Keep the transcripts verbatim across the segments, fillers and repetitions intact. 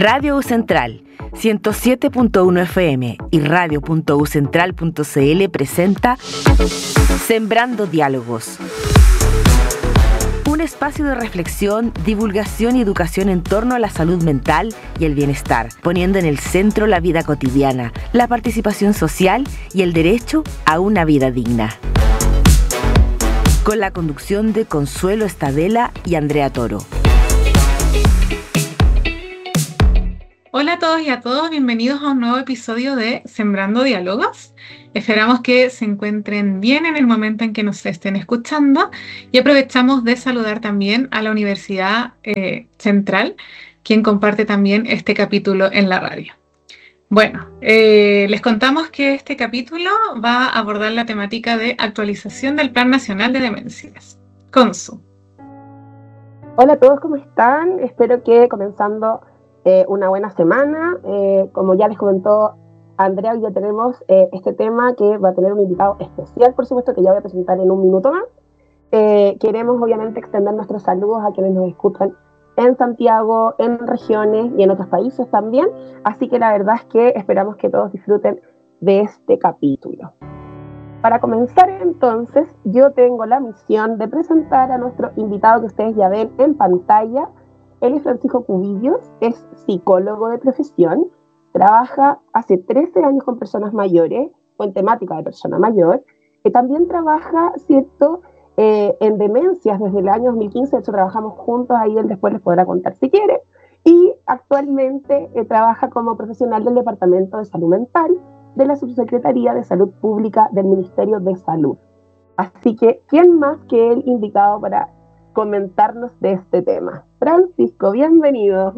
Radio U Central, ciento siete punto uno F M y radio punto u central punto c l presenta Sembrando Diálogos. Un espacio de reflexión, divulgación y educación en torno a la salud mental y el bienestar, poniendo en el centro la vida cotidiana, la participación social y el derecho a una vida digna. Con la conducción de Consuelo Estadela y Andrea Toro. Hola a todos y a todas, bienvenidos a un nuevo episodio de Sembrando Diálogos. Esperamos que se encuentren bien en el momento en que nos estén escuchando y aprovechamos de saludar también a la Universidad eh, Central, quien comparte también este capítulo en la radio. Bueno, eh, les contamos que este capítulo va a abordar la temática de actualización del Plan Nacional de Demencias. Consu. Hola a todos, ¿cómo están? Espero que comenzando Eh, una buena semana. Eh, como ya les comentó Andrea, hoy ya tenemos eh, este tema que va a tener un invitado especial, por supuesto, que ya voy a presentar en un minuto más. Eh, queremos obviamente extender nuestros saludos a quienes nos escuchan en Santiago, en regiones y en otros países también, así que la verdad es que esperamos que todos disfruten de este capítulo. Para comenzar entonces, yo tengo la misión de presentar a nuestro invitado que ustedes ya ven en pantalla. Él es Francisco Cubillos, es psicólogo de profesión, trabaja hace trece años con personas mayores, o en temática de persona mayor, y también trabaja, ¿cierto?, eh, en demencias desde el año dos mil quince, de hecho trabajamos juntos, ahí él después les podrá contar si quiere, y actualmente eh, trabaja como profesional del Departamento de Salud Mental de la Subsecretaría de Salud Pública del Ministerio de Salud. Así que, ¿quién más que él indicado para comentarnos de este tema? Francisco, bienvenido.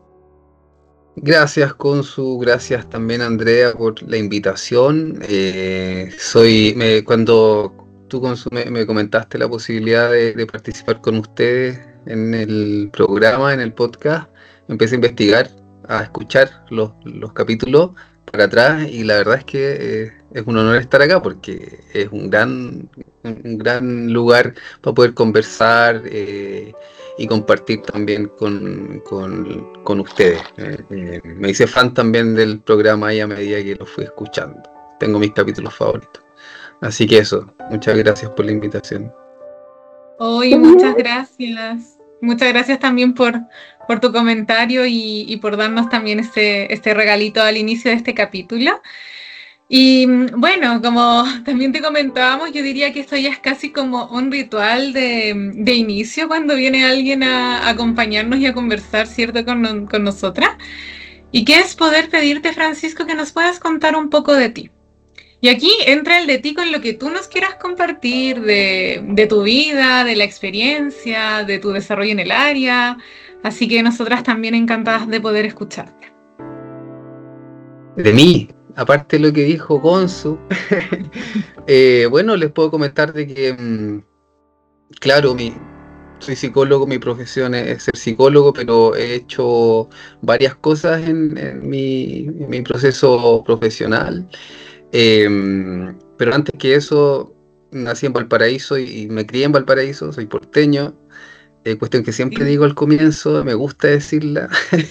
Gracias, Consu, gracias también, Andrea, por la invitación. Eh, soy me, cuando tú, Consu, me, me comentaste la posibilidad de, de participar con ustedes en el programa, en el podcast, empecé a investigar, a escuchar los, los capítulos para atrás, y la verdad es que eh, es un honor estar acá porque es un gran, un gran lugar para poder conversar eh, y compartir también con, con, con ustedes. Eh, eh, me hice fan también del programa y a medida que lo fui escuchando. Tengo mis capítulos favoritos. Así que eso, muchas gracias por la invitación. Hoy, muchas gracias. Muchas gracias también por, por tu comentario y, y por darnos también este, este regalito al inicio de este capítulo. Y bueno, como también te comentábamos, yo diría que esto ya es casi como un ritual de, de inicio cuando viene alguien a, a acompañarnos y a conversar, ¿cierto?, con, con nosotras. Y que es poder pedirte, Francisco, que nos puedas contar un poco de ti. Y aquí entra el de ti con lo que tú nos quieras compartir de, de tu vida, de la experiencia, de tu desarrollo en el área. Así que nosotras también encantadas de poder escucharte. De mí, aparte de lo que dijo Gonzo, eh, bueno, les puedo comentar de que, mmm, claro, mi, soy psicólogo, mi profesión es, es ser psicólogo, pero he hecho varias cosas en, en, mi, en mi proceso profesional. Eh, pero antes que eso, nací en Valparaíso y, y me crié en Valparaíso, soy porteño. Eh, cuestión que siempre digo al comienzo, me gusta decirla.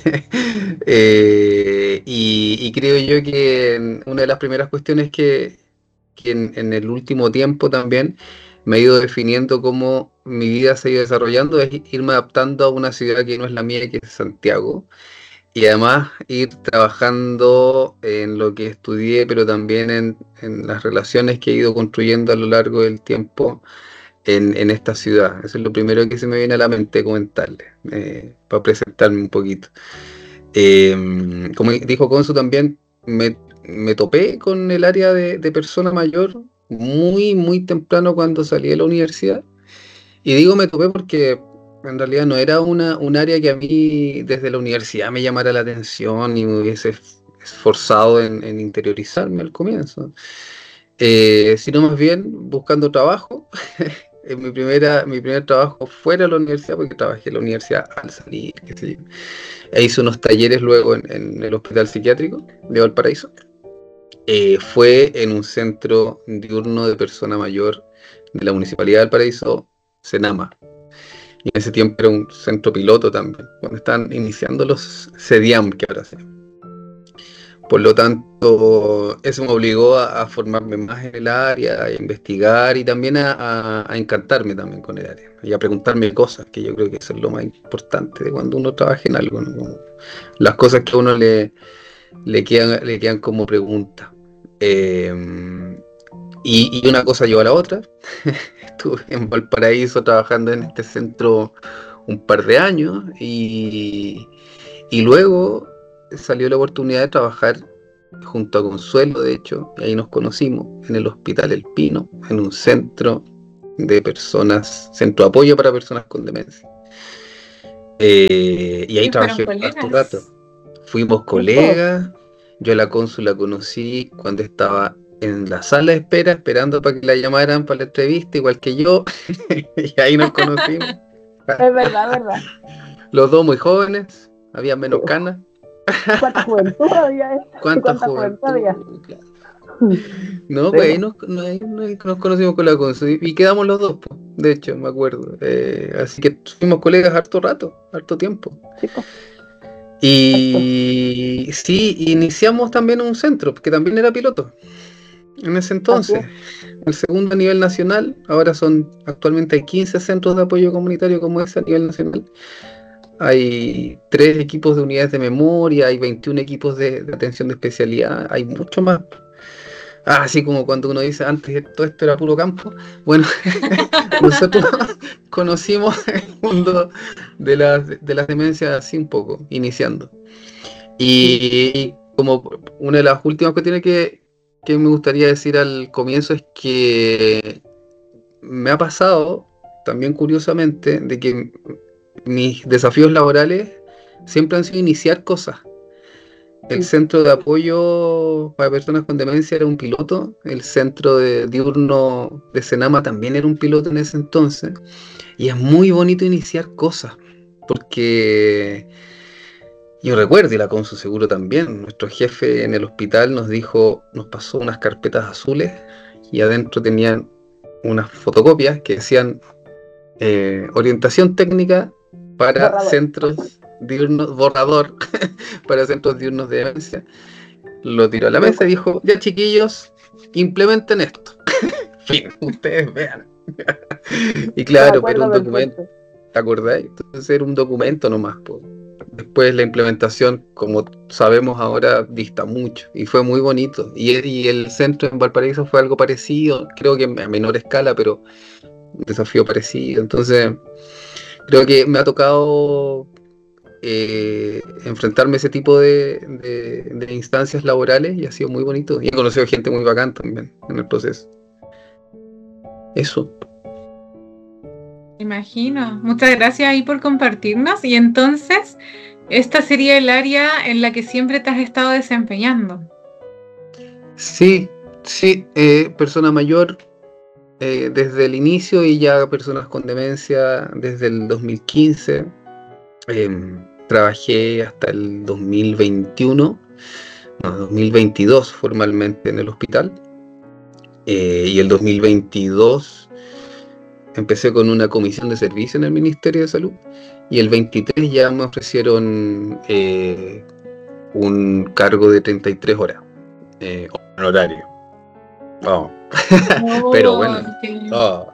eh, y, y creo yo que una de las primeras cuestiones que, que en, en el último tiempo también me he ido definiendo cómo mi vida se ha ido desarrollando es irme adaptando a una ciudad que no es la mía, que es Santiago. Y además ir trabajando en lo que estudié, pero también en, en las relaciones que he ido construyendo a lo largo del tiempo En, en esta ciudad. Eso es lo primero que se me viene a la mente comentarles, eh, para presentarme un poquito. Eh, como dijo Consu también, me, me topé con el área de, de persona mayor muy, muy temprano cuando salí de la universidad. Y digo me topé porque en realidad no era una, un área que a mí desde la universidad me llamara la atención y me hubiese esforzado en, en interiorizarme al comienzo. Eh, sino más bien buscando trabajo. En mi, primera, mi primer trabajo fuera de la universidad, porque trabajé en la universidad al salir, qué sé yo. E hice unos talleres luego en, en el hospital psiquiátrico de Valparaíso. Eh, fue en un centro diurno de persona mayor de la Municipalidad de Valparaíso, Senama. Y en ese tiempo era un centro piloto también, cuando estaban iniciando los CEDIAM, que ahora se llaman. Por lo tanto, eso me obligó a, a formarme más en el área, a investigar y también a, a, a encantarme también con el área y a preguntarme cosas, que yo creo que eso es lo más importante de cuando uno trabaja en algo, ¿no? Como las cosas que a uno le, le, quedan, le quedan como preguntas. Eh, y, y una cosa llevó a la otra. Estuve en Valparaíso trabajando en este centro un par de años y, y luego salió la oportunidad de trabajar junto a Consuelo, de hecho, y ahí nos conocimos, en el Hospital El Pino, en un centro de personas, centro de apoyo para personas con demencia. Eh, y ahí trabajé harto rato. Fuimos colegas, yo a la Consu la conocí cuando estaba en la sala de espera, esperando para que la llamaran para la entrevista, igual que yo, y ahí nos conocimos. Es verdad, verdad. Los dos muy jóvenes, había menos canas. ¿Cuánta juventud había? ¿Cuánta, ¿Cuánta juventud? juventud había? No, pues ahí nos, no, ahí nos conocimos con la Consu y quedamos los dos, pues, de hecho, me acuerdo. Eh, así que fuimos colegas harto rato, harto tiempo. Sí, pues. Y sí, iniciamos también un centro, que también era piloto. En ese entonces, el segundo a nivel nacional, ahora son, actualmente hay quince centros de apoyo comunitario como ese a nivel nacional. Hay tres equipos de unidades de memoria, hay veintiún equipos de, de atención de especialidad, hay mucho más. Ah, así como cuando uno dice antes todo esto era puro campo. Bueno, nosotros conocimos el mundo de las, de las demencias así un poco, iniciando. Y, y como una de las últimas cuestiones que, que me gustaría decir al comienzo es que me ha pasado, también curiosamente, de que mis desafíos laborales siempre han sido iniciar cosas. El centro de apoyo para personas con demencia era un piloto, el centro de diurno de Senama también era un piloto en ese entonces, y es muy bonito iniciar cosas, porque yo recuerdo, y la Consu seguro también, nuestro jefe en el hospital nos dijo, nos pasó unas carpetas azules, y adentro tenían unas fotocopias que decían eh, orientación técnica para borrador. Centros diurnos, borrador para centros diurnos de demencia. Lo tiró a la mesa y dijo, ya chiquillos, implementen esto. Fin, ustedes vean. Y claro, pero un documento, ¿te acordáis? Entonces era un documento nomás, pues. Después la implementación, como sabemos ahora, dista mucho y fue muy bonito. Y, y el centro en Valparaíso fue algo parecido, creo que a menor escala, pero un desafío parecido. Entonces creo que me ha tocado eh, enfrentarme a ese tipo de, de, de instancias laborales y ha sido muy bonito. Y he conocido gente muy bacán también en el proceso. Eso. Imagino. Muchas gracias ahí por compartirnos. Y entonces, esta sería el área en la que siempre te has estado desempeñando. Sí, sí, eh, persona mayor eh, desde el inicio y ya personas con demencia desde el dos mil quince. Eh, trabajé hasta el dos mil veintiuno, no, dos mil veintidós formalmente en el hospital. Eh, y el dos mil veintidós empecé con una comisión de servicio en el Ministerio de Salud y el veintitrés ya me ofrecieron eh, un cargo de treinta y tres horas, eh, honorario. Oh. Oh, pero bueno, okay. Oh.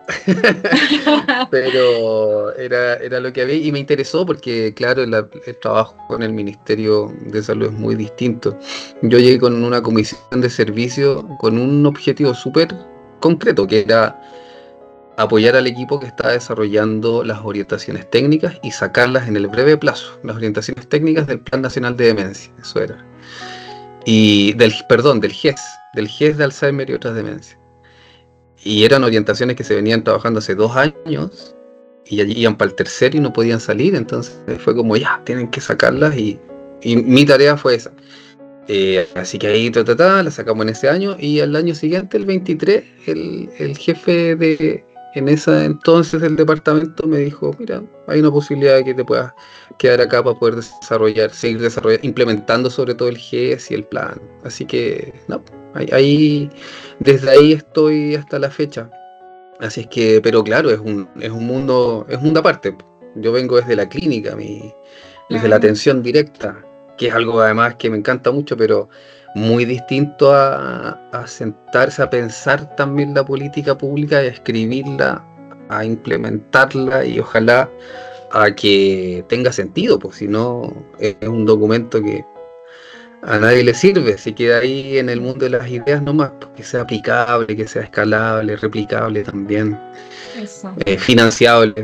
Pero era, era lo que había y me interesó porque claro, el, el trabajo con el Ministerio de Salud es muy distinto. Yo llegué con una comisión de servicio con un objetivo súper concreto, que era apoyar al equipo que está desarrollando las orientaciones técnicas y sacarlas en el breve plazo, las orientaciones técnicas del Plan Nacional de Demencia, eso era. Y del, perdón, del G E S, del G E S de Alzheimer y otras demencias. Y eran orientaciones que se venían trabajando hace dos años y ya iban para el tercero y no podían salir, entonces fue como ya, tienen que sacarlas y, y mi tarea fue esa. Eh, así que ahí ta, ta, ta, la sacamos en ese año y al año siguiente, el veintitrés, el, el jefe de en ese entonces del departamento me dijo, mira, hay una posibilidad de que te puedas quedar acá para poder desarrollar, seguir desarrollando, implementando sobre todo el G E S y el plan. Así que, no, ahí, ahí desde ahí estoy hasta la fecha. Así es que, pero claro, es un, es un mundo, es un mundo aparte. Yo vengo desde la clínica, mi, desde Claro. la atención directa, que es algo además que me encanta mucho, pero muy distinto a, a sentarse a pensar también la política pública, a escribirla, a implementarla y ojalá a que tenga sentido, pues si no es un documento que a nadie le sirve, si queda ahí en el mundo de las ideas nomás, pues, que sea aplicable, que sea escalable, replicable también, Eso. eh, financiable.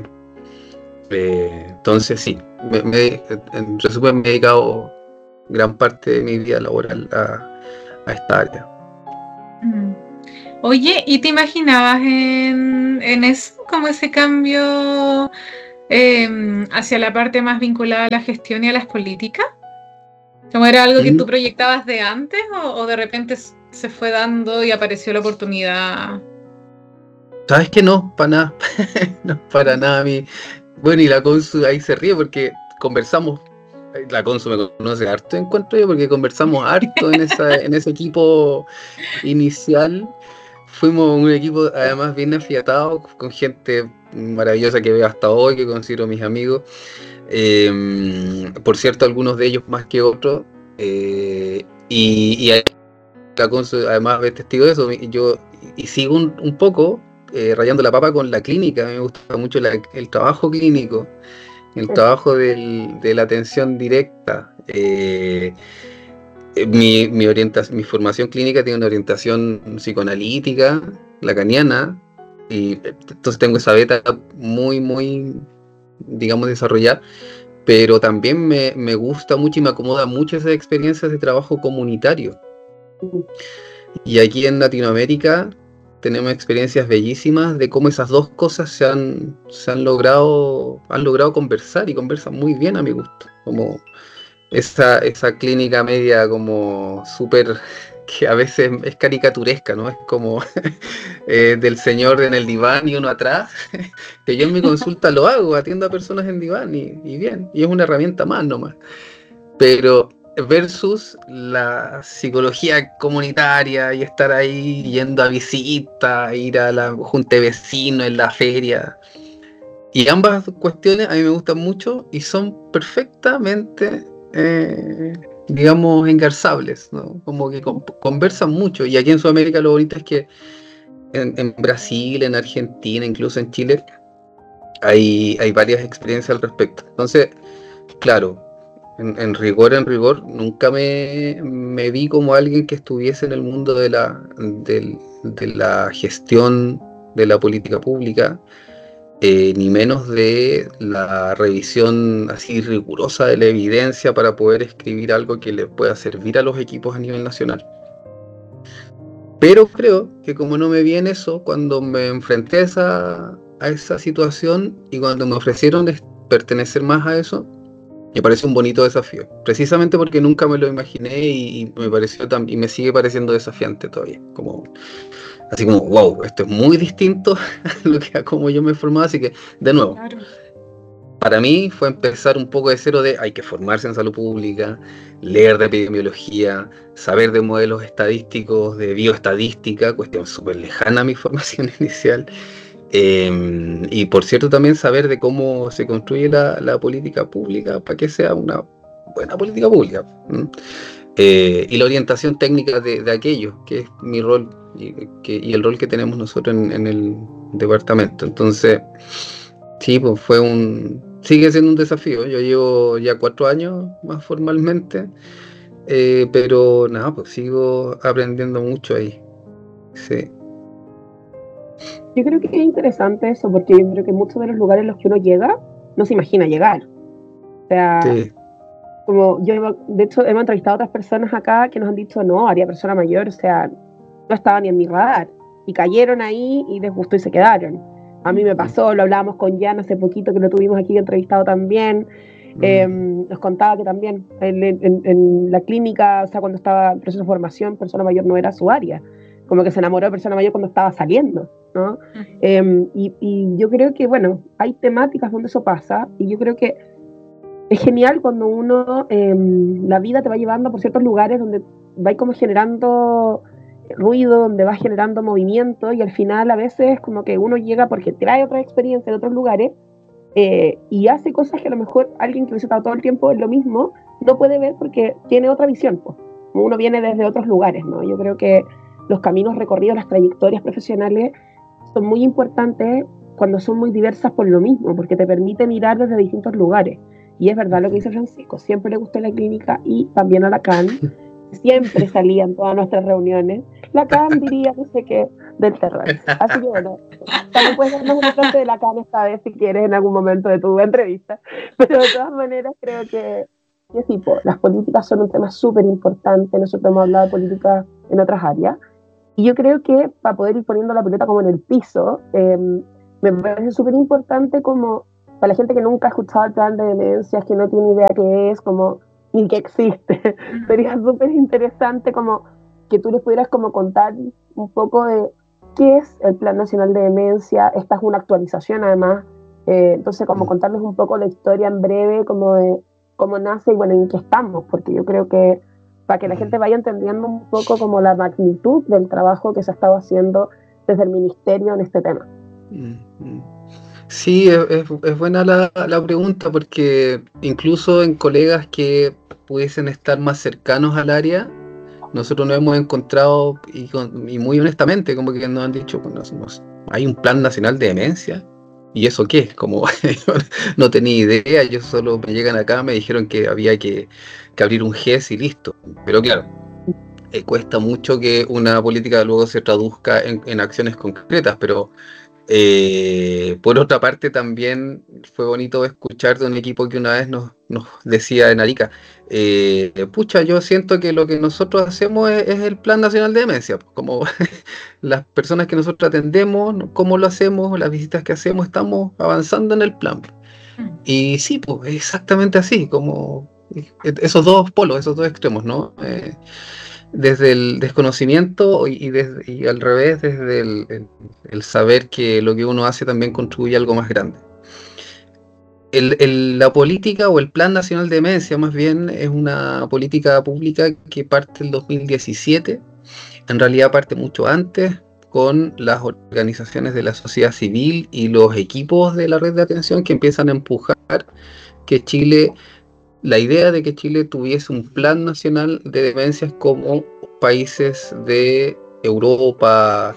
Eh, entonces sí, me, me, en resumen me he dedicado gran parte de mi vida laboral a, a esta área. Mm. Oye, ¿y te imaginabas en, en eso, como ese cambio eh, hacia la parte más vinculada a la gestión y a las políticas? ¿Cómo era algo que tú proyectabas de antes o, o de repente se fue dando y apareció la oportunidad? ¿Sabes que no? Para nada, no, para nada a mí. Bueno, y la Consu ahí se ríe porque conversamos, la Consu me conoce harto, encuentro yo, porque conversamos harto en, esa, en ese equipo inicial. Fuimos un equipo además bien afiatado, con gente maravillosa que veo hasta hoy, que considero mis amigos. Eh, por cierto, algunos de ellos más que otros. Eh, y, y la Consu además es testigo de eso. Y yo y sigo un, un poco eh, rayando la papa con la clínica. A mí me gusta mucho la, el trabajo clínico, el trabajo del, de la atención directa. Eh, Mi, mi, orientación, mi formación clínica tiene una orientación psicoanalítica, lacaniana, y entonces tengo esa beta muy, muy, digamos, desarrollada, pero también me, me gusta mucho y me acomoda mucho esas experiencias de trabajo comunitario. Y aquí en Latinoamérica tenemos experiencias bellísimas de cómo esas dos cosas se han, se han logrado, han logrado conversar y conversan muy bien a mi gusto, como esa, esa clínica media como súper, que a veces es caricaturesca, ¿no? Es como eh, del señor en el diván y uno atrás, que yo en mi consulta lo hago, atiendo a personas en diván y, y bien, y es una herramienta más nomás. Pero versus la psicología comunitaria y estar ahí yendo a visita, ir a la junta de vecinos en la feria. Y ambas cuestiones a mí me gustan mucho y son perfectamente, eh, digamos, engarzables, ¿no? Como que con, conversan mucho. Y aquí en Sudamérica lo bonito es que en, en Brasil, en Argentina, incluso en Chile, hay, hay varias experiencias al respecto. Entonces, claro, en, en rigor, en rigor, nunca me, me vi como alguien que estuviese en el mundo de la, de, de la gestión de la política pública. Eh, ni menos de la revisión así rigurosa de la evidencia para poder escribir algo que le pueda servir a los equipos a nivel nacional. Pero creo que como no me vi en eso, cuando me enfrenté a esa, a esa situación y cuando me ofrecieron pertenecer más a eso, me pareció un bonito desafío, precisamente porque nunca me lo imaginé y, y me pareció tam- y me sigue pareciendo desafiante todavía, como así como, wow, esto es muy distinto a lo que a como yo me formaba, así que, de nuevo, Claro. para mí fue empezar un poco de cero de hay que formarse en salud pública, leer de epidemiología, saber de modelos estadísticos, de bioestadística, cuestión súper lejana a mi formación inicial, eh, y por cierto también saber de cómo se construye la, la política pública para que sea una buena política pública. ¿Mm? Eh, y la orientación técnica de, de aquello, que es mi rol y, que, y el rol que tenemos nosotros en, en el departamento. Entonces, sí, pues fue un, sigue siendo un desafío. Yo llevo ya cuatro años más formalmente, eh, pero nada, pues sigo aprendiendo mucho ahí. Sí. Yo creo que es interesante eso, porque yo creo que muchos de los lugares en los que uno llega no se imagina llegar. O sea, Sí. como yo, de hecho, hemos entrevistado a otras personas acá que nos han dicho, no, haría persona mayor, o sea, no estaba ni en mi radar. Y cayeron ahí y les gustó y se quedaron. A mí me pasó, lo hablábamos con Jan hace poquito, que lo tuvimos aquí entrevistado también. Mm. Eh, nos contaba que también en, en, en la clínica, o sea, cuando estaba en proceso de formación, persona mayor no era su área. Como que se enamoró de persona mayor cuando estaba saliendo, ¿no? Uh-huh. Eh, y, y yo creo que, bueno, hay temáticas donde eso pasa, y yo creo que es genial cuando uno, eh, la vida te va llevando por ciertos lugares donde va como generando ruido, donde va generando movimiento, y al final a veces como que uno llega porque trae otras experiencias de otros lugares eh, y hace cosas que a lo mejor alguien que hubiese estado todo el tiempo en lo mismo no puede ver porque tiene otra visión, pues. Uno viene desde otros lugares, ¿no? Yo creo que los caminos recorridos, las trayectorias profesionales son muy importantes cuando son muy diversas por lo mismo, porque te permite mirar desde distintos lugares. Y es verdad lo que dice Francisco, siempre le gustó la clínica y también a Lacan, siempre salía en todas nuestras reuniones. Lacan diría no sé qué del terror. Así que bueno, también puedes darnos una frase de Lacan esta vez si quieres en algún momento de tu entrevista. Pero de todas maneras creo que, que sí, po, las políticas son un tema súper importante. Nosotros hemos hablado de políticas en otras áreas. Y yo creo que para poder ir poniendo la pelota como en el piso, eh, me parece súper importante como para la gente que nunca ha escuchado el plan de demencias, que no tiene idea qué es, como ni que existe, sería súper interesante como que tú les pudieras como contar un poco de qué es el Plan Nacional de Demencia. Esta es una actualización además, eh, entonces como contarles un poco la historia en breve, como de cómo nace y bueno, en qué estamos, porque yo creo que para que la gente vaya entendiendo un poco como la magnitud del trabajo que se ha estado haciendo desde el ministerio en este tema. Sí, es, es buena la, la pregunta, porque incluso en colegas que pudiesen estar más cercanos al área, nosotros nos hemos encontrado, y, con, y muy honestamente, como que nos han dicho, bueno, somos, hay un plan nacional de demencia, ¿y eso qué? Como no tenía idea, ellos solo me llegan acá, me dijeron que había que, que abrir un G E S y listo, pero claro, eh, cuesta mucho que una política luego se traduzca en, en acciones concretas, pero Eh, por otra parte también fue bonito escuchar de un equipo que una vez nos, nos decía en Arica, eh, pucha, yo siento que lo que nosotros hacemos es, es el Plan Nacional de Demencia, pues, como las personas que nosotros atendemos, cómo lo hacemos, las visitas que hacemos, estamos avanzando en el plan. Y sí, pues exactamente así, como esos dos polos, esos dos extremos, ¿no? Eh, desde el desconocimiento y, desde, y al revés, desde el, el, el saber que lo que uno hace también contribuye a algo más grande. El, el, la política o el Plan Nacional de Demencia, más bien, es una política pública que parte del dos mil diecisiete, en realidad parte mucho antes, con las organizaciones de la sociedad civil y los equipos de la red de atención que empiezan a empujar que Chile... La idea de que Chile tuviese un plan nacional de demencias como países de Europa,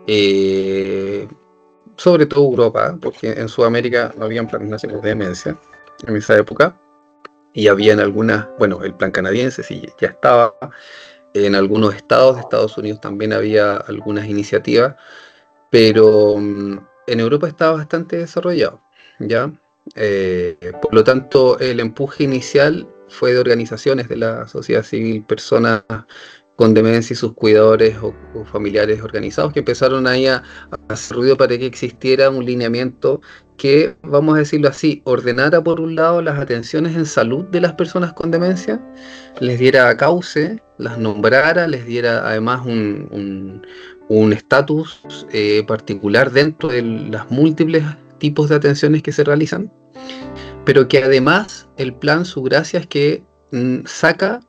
eh, sobre todo Europa, porque en Sudamérica no habían planes nacionales de demencia en esa época, y habían algunas, bueno, el plan canadiense sí ya estaba, en algunos estados de Estados Unidos también había algunas iniciativas, pero um, en Europa estaba bastante desarrollado, ¿ya? Eh, por lo tanto, el empuje inicial fue de organizaciones de la sociedad civil, personas con demencia y sus cuidadores o, o familiares organizados que empezaron ahí a, a hacer ruido para que existiera un lineamiento que, vamos a decirlo así, ordenara por un lado las atenciones en salud de las personas con demencia, les diera cauce, las nombrara, les diera además un un estatus eh, particular dentro de las múltiples tipos de atenciones que se realizan, pero que además el plan, su gracia es que mm, saca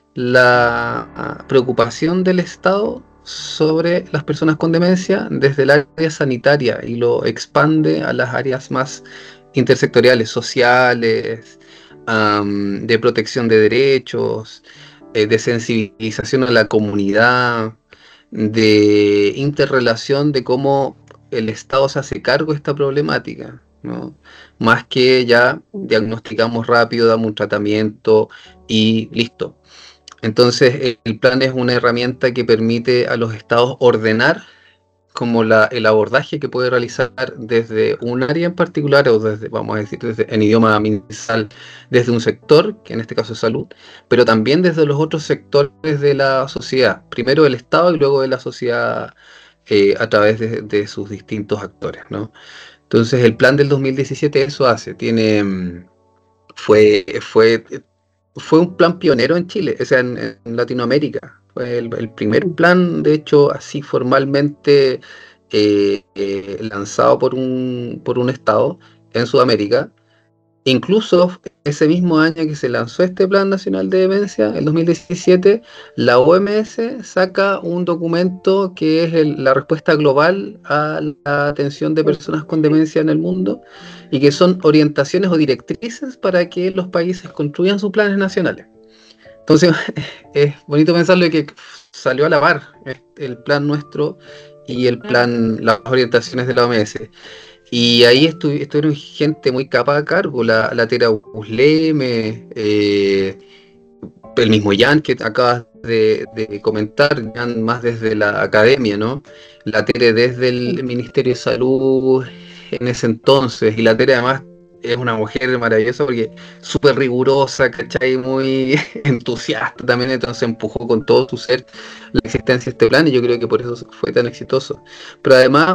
la preocupación del Estado sobre las personas con demencia desde el área sanitaria y lo expande a las áreas más intersectoriales, sociales, um, de protección de derechos, eh, de sensibilización a la comunidad, de interrelación de cómo el Estado se hace cargo de esta problemática, ¿no? Más que ya diagnosticamos rápido, damos un tratamiento y listo. Entonces el plan es una herramienta que permite a los estados ordenar como la, el abordaje que puede realizar desde un área en particular, o desde, vamos a decir, desde, en idioma ministerial, desde un sector, que en este caso es salud, pero también desde los otros sectores de la sociedad, primero el Estado y luego de la sociedad eh, a través de, de sus distintos actores, ¿no? Entonces el plan del dos mil diecisiete eso hace, tiene, fue, fue, fue un plan pionero en Chile, o sea, en, en Latinoamérica. Fue el, el primer plan, de hecho, así formalmente eh, eh, lanzado por un, por un estado en Sudamérica, Incluso ese mismo año que se lanzó este Plan Nacional de Demencia, el dos mil diecisiete, la O M S saca un documento que es el- la respuesta global a la atención de personas con demencia en el mundo, y que son orientaciones o directrices para que los países construyan sus planes nacionales. Entonces, es bonito pensarlo de que salió a la par el plan nuestro y el plan, las orientaciones de la O M S. Y ahí estu estuvieron gente muy capaz a cargo, la, la Tera Busleme, eh, el mismo Jan que acabas de, de comentar, Jan más desde la academia, ¿no? La Tere desde el Ministerio de Salud en ese entonces, y la Tere además es una mujer maravillosa porque súper rigurosa, ¿cachai? Muy entusiasta también, entonces empujó con todo su ser la existencia de este plan, y yo creo que por eso fue tan exitoso. Pero además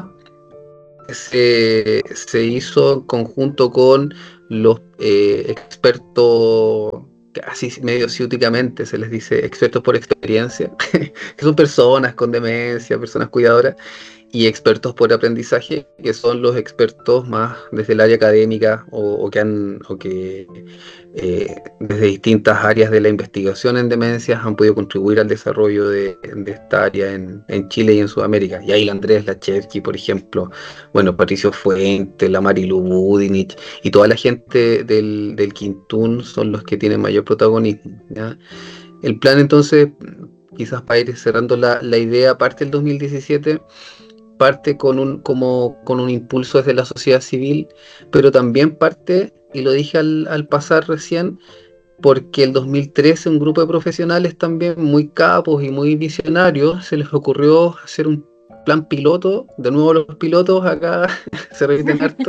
se, se hizo en conjunto con los eh, expertos, casi medio ciúticamente se les dice expertos por experiencia, que son personas con demencia, personas cuidadoras, y expertos por aprendizaje, que son los expertos más desde el área académica o, o que han o que eh, desde distintas áreas de la investigación en demencias han podido contribuir al desarrollo de, de esta área en, en Chile y en Sudamérica. Y ahí la Andrés Lachevsky, por ejemplo, bueno, Patricio Fuente, la Marilu Budinich y toda la gente del, del Quintún son los que tienen mayor protagonismo, ¿ya? El plan, entonces, quizás para ir cerrando la, la idea, parte del dos mil diecisiete, parte con un, como, con un impulso desde la sociedad civil, pero también parte, y lo dije al, al pasar recién, porque el dos mil trece un grupo de profesionales también muy capos y muy visionarios se les ocurrió hacer un plan piloto, de nuevo los pilotos acá se repiten harto,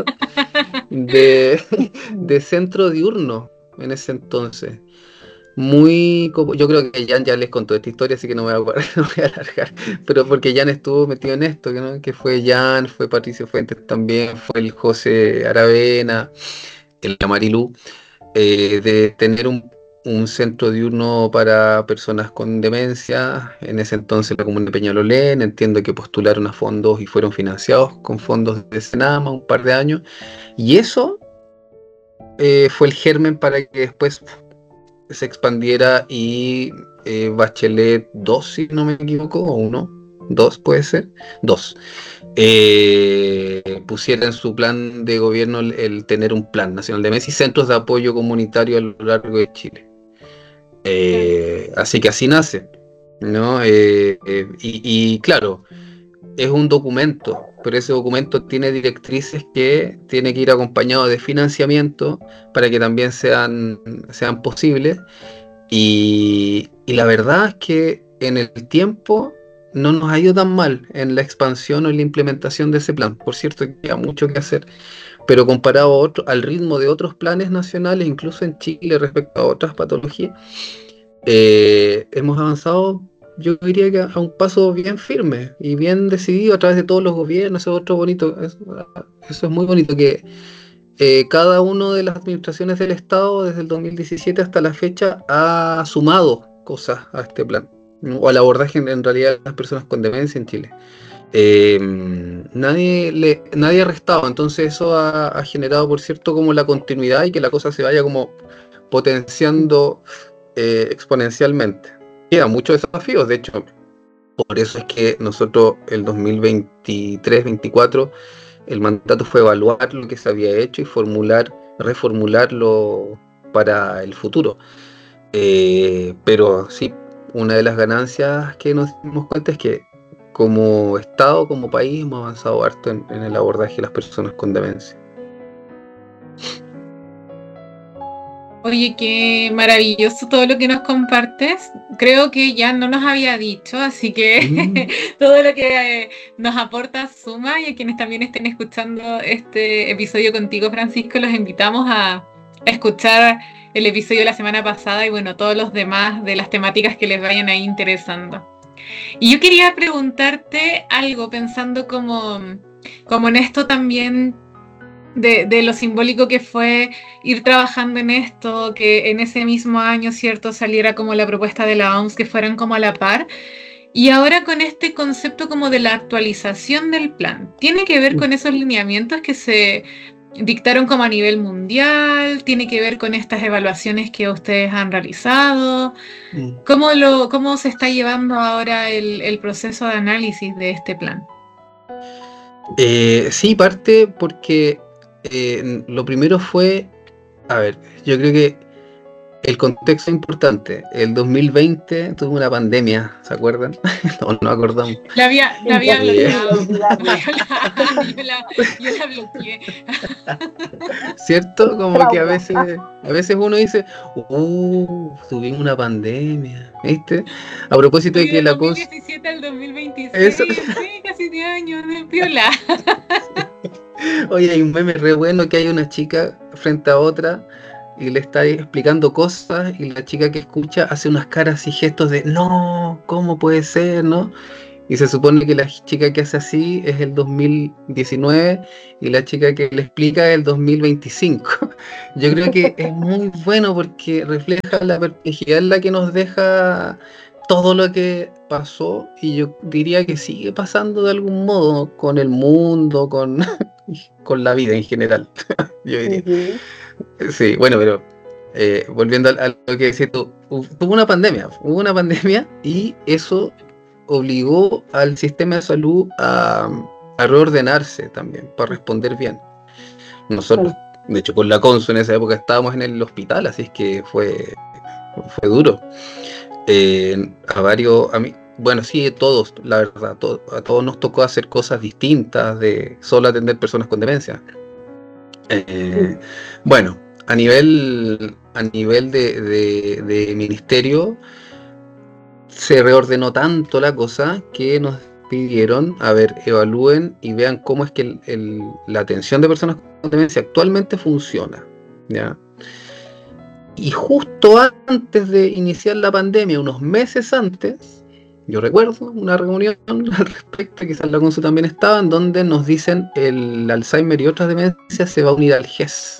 de, de centro diurno en ese entonces. Muy, como, yo creo que Jan ya les contó esta historia, así que no me voy a, no voy a alargar, pero porque Jan estuvo metido en esto, ¿no? Que fue Jan, fue Patricio Fuentes también, fue el José Aravena, el Amarilú, eh, de tener un, un centro diurno para personas con demencia. En ese entonces la comuna de Peñalolén, entiendo que postularon a fondos y fueron financiados con fondos de Senama un par de años, y eso eh, fue el germen para que después se expandiera y eh, Bachelet dos, si no me equivoco, o uno, dos puede ser, dos, eh, pusiera en su plan de gobierno el, el tener un plan nacional de demencia y centros de apoyo comunitario a lo largo de Chile. Eh, así que así nace, ¿no? Eh, eh, y, y claro, es un documento, pero ese documento tiene directrices que tiene que ir acompañado de financiamiento para que también sean, sean posibles. Y, y la verdad es que en el tiempo no nos ha ido tan mal en la expansión o en la implementación de ese plan. Por cierto, queda mucho que hacer, pero comparado a otro, al ritmo de otros planes nacionales, incluso en Chile respecto a otras patologías, eh, hemos avanzado, yo diría que a un paso bien firme y bien decidido a través de todos los gobiernos. Eso es otro bonito, eso, eso es muy bonito, que eh, cada una de las administraciones del Estado desde el dos mil diecisiete hasta la fecha ha sumado cosas a este plan, ¿no? O al abordaje en, en realidad de las personas con demencia en Chile. Eh, nadie, le, nadie ha restado, entonces eso ha, ha generado, por cierto, como la continuidad y que la cosa se vaya como potenciando eh, exponencialmente. Quedan muchos desafíos, de hecho, por eso es que nosotros el dos mil veintitrés veinticuatro el mandato fue evaluar lo que se había hecho y formular, reformularlo para el futuro. Eh, pero sí, una de las ganancias que nos dimos cuenta es que como Estado, como país, hemos avanzado harto en, en el abordaje de las personas con demencia. Oye, qué maravilloso todo lo que nos compartes. Creo que ya no nos había dicho, así que mm. todo lo que eh, nos aporta suma, y a quienes también estén escuchando este episodio contigo, Francisco, los invitamos a escuchar el episodio de la semana pasada y bueno, todos los demás de las temáticas que les vayan ahí interesando. Y yo quería preguntarte algo, pensando como, como en esto también De, de lo simbólico que fue ir trabajando en esto, que en ese mismo año, ¿cierto?, saliera como la propuesta de la O M S, que fueran como a la par, y ahora con este concepto como de la actualización del plan, ¿tiene que ver con esos lineamientos que se dictaron como a nivel mundial? ¿Tiene que ver con estas evaluaciones que ustedes han realizado? Mm. ¿Cómo, lo, cómo se está llevando ahora el, el proceso de análisis de este plan? Eh, sí, parte porque eh, lo primero fue, a ver, yo creo que el contexto es importante. El dos mil veinte tuvo una pandemia, ¿se acuerdan? No, no acordamos. La había, la había bloqueado. Yo la, yo la bloqueé. ¿Cierto? Como que a veces, a veces uno dice, uh, tuvimos una pandemia, ¿viste? A propósito de que la cosa... dos mil diecisiete al dos mil veintiséis, Eso... sí, casi diez años de piola. Oye, hay un meme re bueno que hay una chica frente a otra y le está explicando cosas y la chica que escucha hace unas caras y gestos de no, ¿cómo puede ser? ¿No? Y se supone que la chica que hace así es el dos mil diecinueve y la chica que le explica es el dos mil veinticinco. Yo creo que es muy bueno porque refleja la perplejidad en la que nos deja todo lo que pasó, y yo diría que sigue pasando de algún modo con el mundo, con, con la vida en general. Yo diría. Uh-huh. Sí, bueno, pero eh, volviendo a, a lo que decías tú, hubo una pandemia, hubo una pandemia y eso obligó al sistema de salud a, a reordenarse también, para responder bien. Nosotros, de hecho, con la Consu en esa época estábamos en el hospital, así es que fue, fue duro. Eh, a varios, a mí, bueno, sí, todos, la verdad, todo, a todos nos tocó hacer cosas distintas de solo atender personas con demencia. Eh, bueno, a nivel, a nivel de, de, de ministerio, se reordenó tanto la cosa que nos pidieron, a ver, evalúen y vean cómo es que el, el, la atención de personas con demencia actualmente funciona, ¿ya? Y justo antes de iniciar la pandemia, unos meses antes, yo recuerdo una reunión al respecto, quizás la Consu también estaba, en donde nos dicen el Alzheimer y otras demencias se va a unir al G E S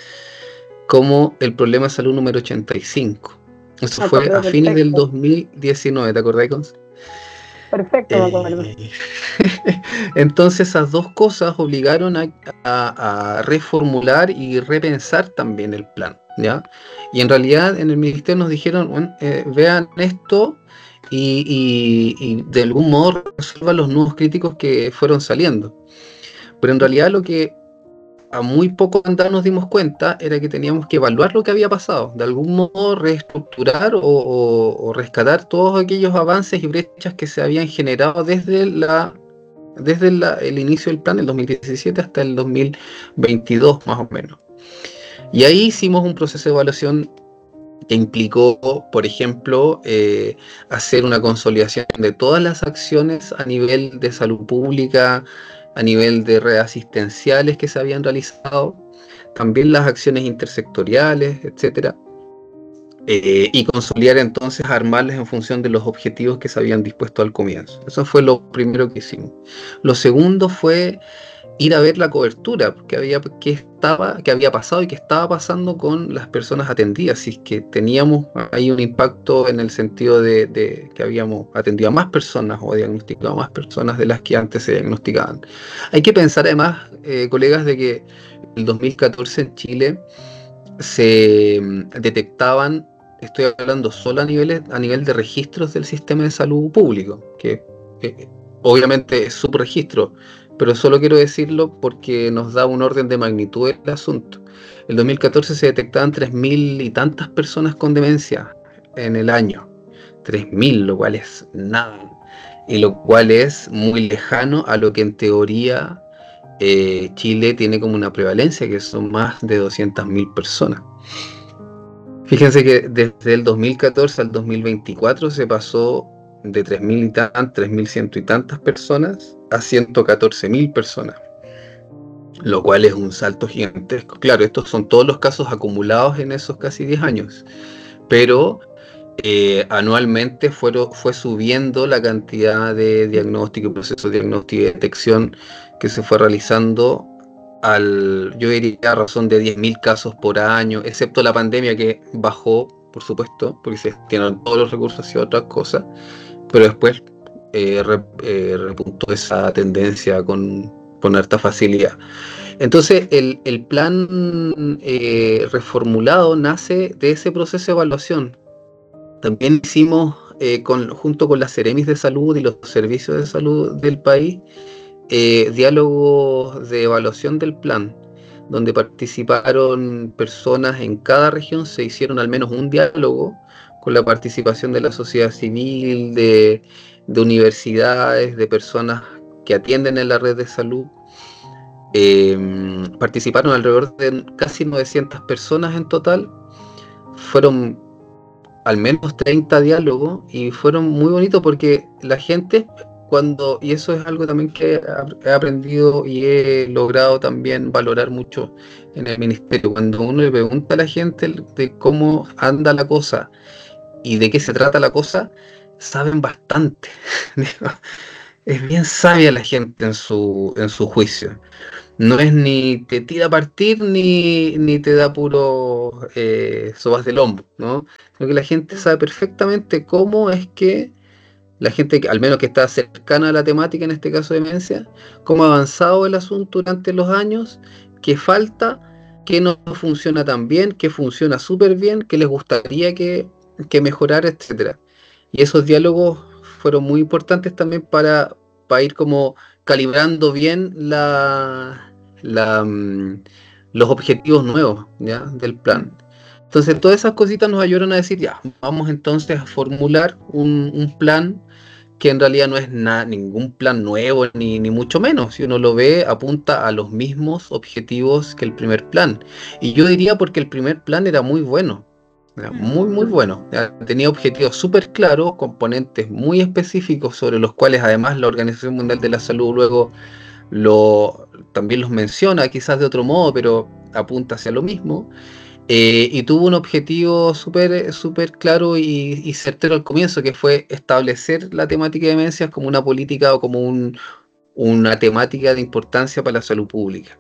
como el problema de salud número ochenta y cinco. Eso ah, fue a perfecto. Fines del dos mil diecinueve, ¿te acordás, Consu? Perfecto, me acuerdo. Eh, entonces esas dos cosas obligaron a, a, a reformular y repensar también el plan, ¿ya? Y en realidad en el ministerio nos dijeron, bueno, eh, vean esto y, y, y de algún modo resuelvan los nudos críticos que fueron saliendo. Pero en realidad lo que a muy poco andar nos dimos cuenta era que teníamos que evaluar lo que había pasado, de algún modo reestructurar o, o, o rescatar todos aquellos avances y brechas que se habían generado desde la desde la, el inicio del plan, el dos mil diecisiete hasta el dos mil veintidós más o menos. Y ahí hicimos un proceso de evaluación que implicó, por ejemplo, eh, hacer una consolidación de todas las acciones a nivel de salud pública, a nivel de redes asistenciales que se habían realizado, también las acciones intersectoriales, etcétera, eh, y consolidar entonces, armarles en función de los objetivos que se habían dispuesto al comienzo. Eso fue lo primero que hicimos. Lo segundo fue ir a ver la cobertura que había, que estaba, que había pasado y que estaba pasando con las personas atendidas, si es que teníamos ahí un impacto en el sentido de, de que habíamos atendido a más personas o diagnosticado a más personas de las que antes se diagnosticaban. Hay que pensar además, eh, colegas, de que en el dos mil catorce en Chile se detectaban, estoy hablando solo a, niveles, a nivel de registros del sistema de salud público, que eh, obviamente es subregistro, pero solo quiero decirlo porque nos da un orden de magnitud del asunto. En el dos mil catorce se detectaban tres mil y tantas personas con demencia en el año. tres mil, lo cual es nada. Y lo cual es muy lejano a lo que en teoría eh, Chile tiene como una prevalencia, que son más de doscientas mil personas. Fíjense que desde el dos mil catorce al dos mil veinticuatro se pasó de tres mil y tantas, tres mil ciento y tantas personas a ciento catorce mil personas, lo cual es un salto gigantesco. Claro, estos son todos los casos acumulados en esos casi diez años, pero eh, anualmente fueron, fue subiendo la cantidad de diagnóstico, procesos de diagnóstico y detección que se fue realizando al, yo diría, a razón de diez mil casos por año, excepto la pandemia que bajó, por supuesto, porque se destinaron todos los recursos hacia otras cosas, pero después eh, rep, eh, repuntó esa tendencia con, con harta facilidad. Entonces, el, el plan eh, reformulado nace de ese proceso de evaluación. También hicimos, eh, con, junto con las Seremis de Salud y los servicios de salud del país, eh, diálogos de evaluación del plan, donde participaron personas en cada región. Se hicieron al menos un diálogo con la participación de la sociedad civil, de, de universidades, de personas que atienden en la red de salud. Eh, participaron alrededor de casi novecientas personas en total. Fueron al menos treinta diálogos y fueron muy bonitos porque la gente, cuando, y eso es algo también que he aprendido y he logrado también valorar mucho en el ministerio, cuando uno le pregunta a la gente de cómo anda la cosa y de qué se trata la cosa, saben bastante. Es bien sabia la gente en su, en su juicio. No es ni te tira a partir ni, ni te da puro eh, sobas del hombro, ¿no? Sino que la gente sabe perfectamente cómo es que la gente, al menos que está cercana a la temática, en este caso de demencia, cómo ha avanzado el asunto durante los años, qué falta, qué no funciona tan bien, qué funciona súper bien, qué les gustaría que, que mejorara, etcétera. Y esos diálogos fueron muy importantes también para, para ir como calibrando bien la, la, um, los objetivos nuevos, ¿ya?, del plan. Entonces todas esas cositas nos ayudaron a decir, ya, vamos entonces a formular un, un plan que en realidad no es nada, ningún plan nuevo, ni, ni mucho menos. Si uno lo ve, apunta a los mismos objetivos que el primer plan. Y yo diría porque el primer plan era muy bueno, era muy muy bueno. Tenía objetivos súper claros, componentes muy específicos sobre los cuales además la Organización Mundial de la Salud luego lo, también los menciona, quizás de otro modo, pero apunta hacia lo mismo. Eh, y tuvo un objetivo súper súper claro y, y certero al comienzo, que fue establecer la temática de demencias como una política o como un, una temática de importancia para la salud pública.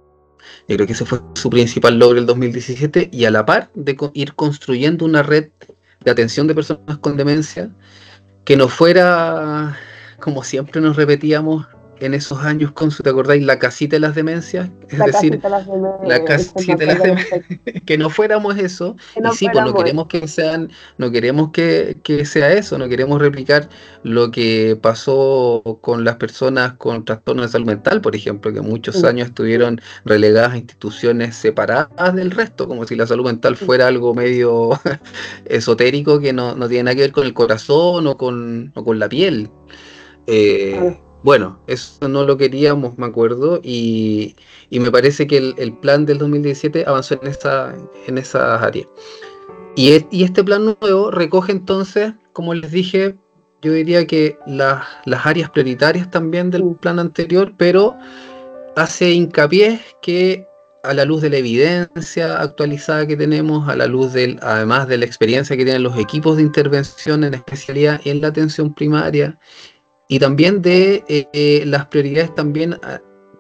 Yo creo que ese fue su principal logro el dos mil diecisiete, y a la par de co- ir construyendo una red de atención de personas con demencia que no fuera, como siempre nos repetíamos en esos años, con su, ¿te acordáis? La casita de las demencias, es La decir, casita de las demencias, la casita de las demencias, que no fuéramos eso. que Y no sí, pues no fuéramos queremos que sean, no queremos que, que sea eso, no queremos replicar lo que pasó con las personas con trastornos de salud mental, por ejemplo, que muchos Sí. años estuvieron relegadas a instituciones separadas del resto, como si la salud mental Sí. fuera algo medio esotérico que no, no tiene nada que ver con el corazón o con, o con la piel. Eh, Claro. bueno, eso no lo queríamos, me acuerdo, y, y me parece que el, el plan del dos mil diecisiete avanzó en esa, en esas áreas. Y, e- y este plan nuevo recoge entonces, como les dije, yo diría que las, las áreas prioritarias también del Sí. plan anterior, pero hace hincapié que a la luz de la evidencia actualizada que tenemos, a la luz del, además de la experiencia que tienen los equipos de intervención en especialidad en la atención primaria, y también de eh, eh, las prioridades también a-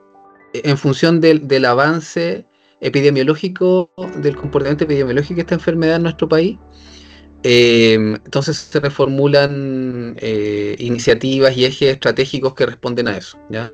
en función del, del avance epidemiológico, del comportamiento epidemiológico de esta enfermedad en nuestro país. Eh, entonces se reformulan eh, iniciativas y ejes estratégicos que responden a eso, ¿ya?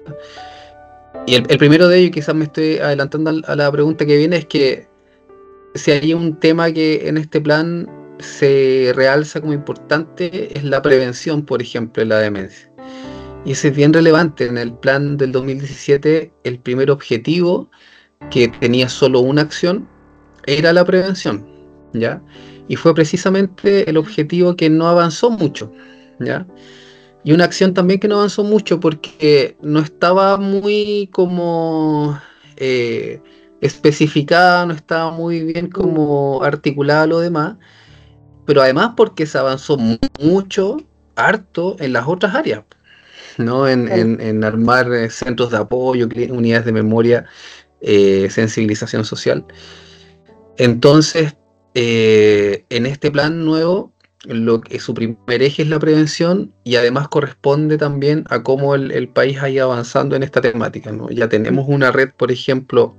Y el, el primero de ellos, y quizás me estoy adelantando al- a la pregunta que viene, es que si hay un tema que en este plan se realza como importante, es la prevención, por ejemplo, en la demencia. Y ese es bien relevante. En el plan del dos mil diecisiete, el primer objetivo, que tenía solo una acción, era la prevención, ¿ya? Y fue precisamente el objetivo que no avanzó mucho, ¿ya? Y una acción también que no avanzó mucho porque no estaba muy como eh, especificada, no estaba muy bien como articulada lo demás, pero además porque se avanzó mu- mucho, harto en las otras áreas, ¿no? En, Claro. en- en armar eh, centros de apoyo, cli- unidades de memoria, eh, sensibilización social. Entonces, eh, en este plan nuevo, lo que su primer eje es la prevención, y además corresponde también a cómo el, el país ha ido avanzando en esta temática, ¿no? Ya tenemos una red, por ejemplo,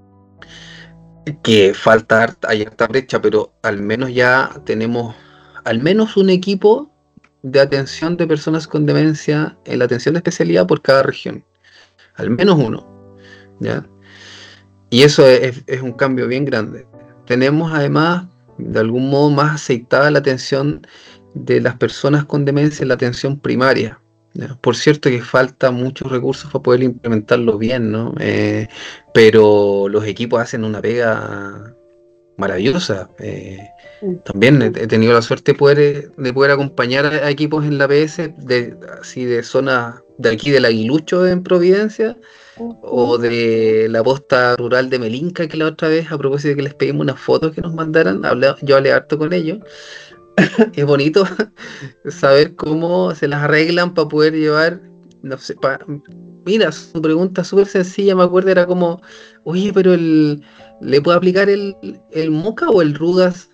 que falta, harta- hay harta brecha, pero al menos ya tenemos al menos un equipo de atención de personas con demencia en la atención de especialidad por cada región. al menos uno, ¿ya? Y eso es, es un cambio bien grande. Tenemos además, de algún modo, más aceitada la atención de las personas con demencia en la atención primaria, ¿ya? Por cierto que falta muchos recursos para poder implementarlo bien, ¿no? Eh, pero los equipos hacen una pega maravillosa. Eh, también he, he tenido la suerte de poder, de poder acompañar a, a equipos en la P S de, así de zonas de aquí del Aguilucho en Providencia, uh-huh, o de la posta rural de Melinca, que la otra vez, a propósito de que les pedimos unas fotos que nos mandaran, hablé, yo hablé harto con ellos. Es bonito saber cómo se las arreglan para poder llevar, no sé, pa, mira, su pregunta súper sencilla, me acuerdo, era como, oye, pero el, ¿le puedo aplicar el, el Moca o el Rugas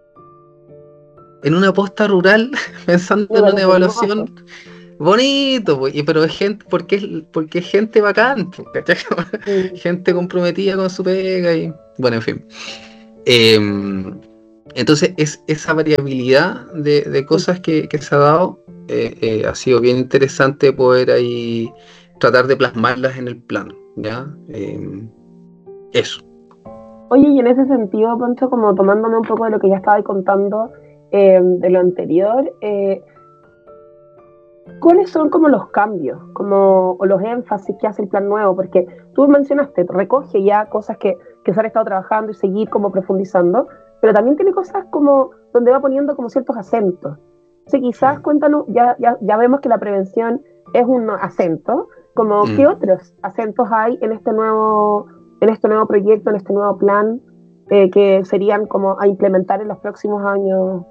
en una posta rural pensando sí, en una evaluación? Bonito, pues, pero es gente, porque es, porque es gente bacán, ¿cachai? Sí. Gente comprometida con su pega y, bueno, en fin. Eh, entonces, es, esa variabilidad de, de cosas que, que se ha dado eh, eh, ha sido bien interesante poder ahí tratar de plasmarlas en el plano, ¿ya? Eh, eso. Oye, y en ese sentido, Poncho, como tomándome un poco de lo que ya estabas contando eh, de lo anterior, eh, ¿cuáles son como los cambios, como, o los énfasis que hace el plan nuevo? Porque tú mencionaste, recoge ya cosas que, que se han estado trabajando y seguir como profundizando, pero también tiene cosas como donde va poniendo como ciertos acentos. Entonces quizás sí. Cuéntanos, ya, ya, ya vemos que la prevención es un acento, como mm. ¿qué otros acentos hay en este nuevo, en este nuevo proyecto, en este nuevo plan, eh, que serían como a implementar en los próximos años?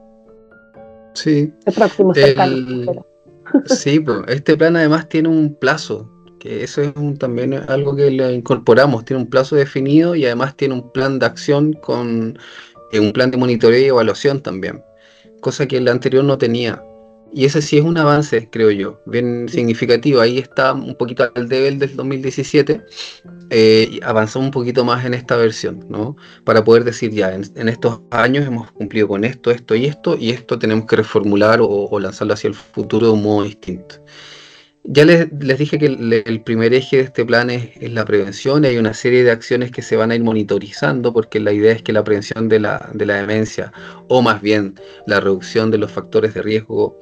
Sí. El próximo cercano. Sí, pues este plan además tiene un plazo, que eso es un, también algo que le incorporamos, tiene un plazo definido y además tiene un plan de acción con eh, un plan de monitoreo y evaluación también, cosa que el anterior no tenía. Y ese sí es un avance, creo yo, bien significativo. Ahí está un poquito al nivel del dos mil diecisiete, eh, avanzamos un poquito más en esta versión, ¿no? Para poder decir ya, en, en estos años hemos cumplido con esto, esto y esto, y esto tenemos que reformular o, o lanzarlo hacia el futuro de un modo distinto. Ya les, les dije que el, el primer eje de este plan es, es la prevención, y hay una serie de acciones que se van a ir monitorizando, porque la idea es que la prevención de la, de la demencia, o más bien la reducción de los factores de riesgo,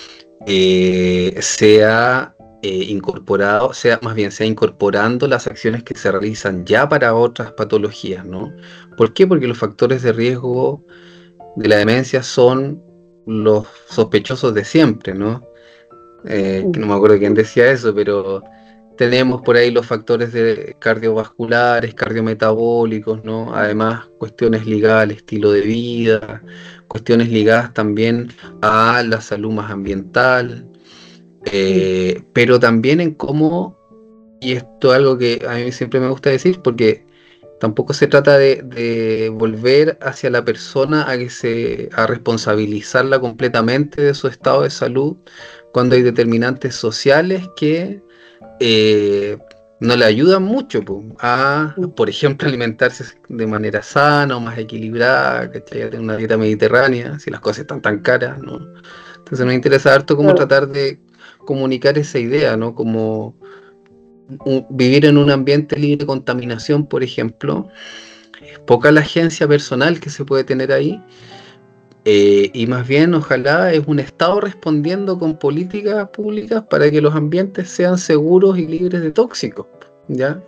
eh, sea eh, incorporado, sea más bien sea incorporando las acciones que se realizan ya para otras patologías, ¿no? ¿Por qué? Porque los factores de riesgo de la demencia son los sospechosos de siempre, ¿no? Eh, que no me acuerdo quién decía eso, pero tenemos por ahí los factores de cardiovasculares, cardiometabólicos, ¿no? Además, cuestiones ligadas al estilo de vida, cuestiones ligadas también a la salud más ambiental, eh, pero también en cómo, y esto es algo que a mí siempre me gusta decir, porque tampoco se trata de, de volver hacia la persona a que se a responsabilizarla completamente de su estado de salud, cuando hay determinantes sociales que eh, no le ayudan mucho po, a, por ejemplo, alimentarse de manera sana o más equilibrada, ¿cachai? A tener una dieta mediterránea, si las cosas están tan caras, ¿no? Entonces me interesa harto cómo claro. tratar de comunicar esa idea, ¿no? Como un, vivir en un ambiente libre de contaminación, por ejemplo, es poca la agencia personal que se puede tener ahí. Eh, y más bien, ojalá es un Estado respondiendo con políticas públicas para que los ambientes sean seguros y libres de tóxicos, ¿ya?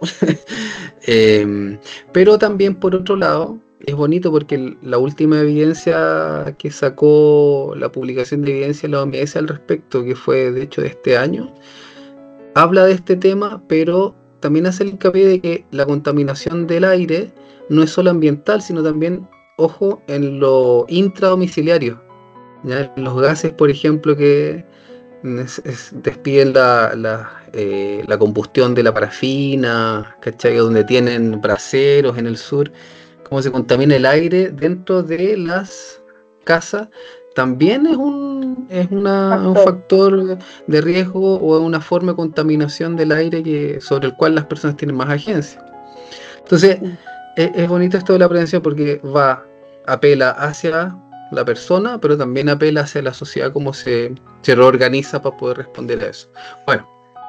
eh, pero también, por otro lado, es bonito porque la última evidencia que sacó la publicación de evidencia de la O M S al respecto, que fue de hecho de este año, habla de este tema, pero también hace el hincapié de que la contaminación del aire no es solo ambiental, sino también, ojo, en lo intradomiciliario, ¿ya? Los gases, por ejemplo, que es, es, despiden la, la, eh, la combustión de la parafina, ¿cachai? Donde tienen braseros en el sur, cómo se contamina el aire dentro de las casas, también es un, es una, factor. un factor de riesgo o una forma de contaminación del aire que, sobre el cual las personas tienen más agencia. Entonces, es, es bonito esto de la prevención porque va, apela hacia la persona, pero también apela hacia la sociedad, cómo se, se reorganiza para poder responder a eso. Bueno,